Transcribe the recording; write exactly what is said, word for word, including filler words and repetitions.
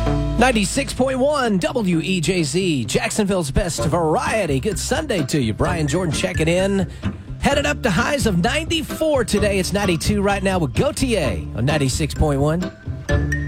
ninety-six point one W E J Z, Jacksonville's best variety. Good Sunday to you. Brian Jordan checking in. Headed up to highs of ninety-four today. It's ninety-two right now with Gautier on ninety-six point one.